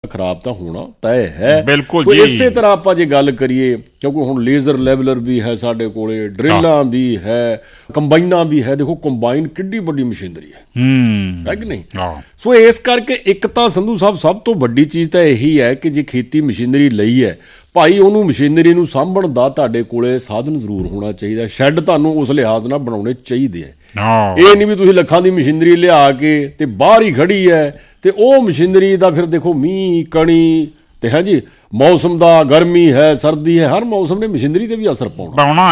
ਖਰਾਬ ਤਾਂ ਹੋਣਾ ਤੈਅ ਹੈ। ਬਿਲਕੁਲ ਸੋ ਜੀ। ਇਸੇ ਤਰ੍ਹਾਂ ਆਪਾਂ ਜੇ ਗੱਲ ਕਰੀਏ, ਕਿਉਂਕਿ ਹੁਣ ਲੇਜ਼ਰ ਲੈਵਲਰ ਵੀ ਹੈ ਸਾਡੇ ਕੋਲੇ, ਡਰਿੱਲਾਂ ਵੀ ਹੈ, ਕੰਬਾਈਨਾਂ ਵੀ ਹੈ। ਦੇਖੋ ਕੰਬਾਈਨ ਕਿੱਡੀ ਵੱਡੀ ਮਸ਼ੀਨਰੀ ਹੈ ਕਿ ਨਹੀਂ? ਸੋ ਇਸ ਕਰਕੇ ਇੱਕ ਤਾਂ ਸੰਧੂ ਸਾਹਿਬ ਸਭ ਤੋਂ ਵੱਡੀ ਚੀਜ਼ ਤਾਂ ਇਹੀ ਹੈ ਕਿ ਜੇ ਖੇਤੀ ਮਸ਼ੀਨਰੀ ਲਈ ਹੈ ਭਾਈ, ਉਹਨੂੰ ਮਸ਼ੀਨਰੀ ਨੂੰ ਸਾਂਭਣ ਦਾ ਤੁਹਾਡੇ ਕੋਲੇ ਸਾਧਨ ਜ਼ਰੂਰ ਹੋਣਾ ਚਾਹੀਦਾ। ਸ਼ੈੱਡ ਤੁਹਾਨੂੰ ਉਸ ਲਿਹਾਜ਼ ਨਾਲ ਬਣਾਉਣੇ ਚਾਹੀਦੇ ਹੈ। ਇਹ ਨਹੀਂ ਵੀ ਤੁਸੀਂ ਲੱਖਾਂ ਦੀ ਮਸ਼ੀਨਰੀ ਲਿਆ ਕੇ ਤੇ ਬਾਹਰ ਹੀ ਖੜੀ ਹੈ ਤੇ ਉਹ ਮਸ਼ੀਨਰੀ ਦਾ ਫਿਰ ਦੇਖੋ ਮੀਂਹ ਕਣੀ ਤੇ ਹਾਂਜੀ ਮੌਸਮ ਦਾ, ਗਰਮੀ ਹੈ, ਸਰਦੀ ਹੈ, ਹਰ ਮੌਸਮ ਨੇ ਮਸ਼ੀਨਰੀ 'ਤੇ ਵੀ ਅਸਰ ਪਾਉਣਾ।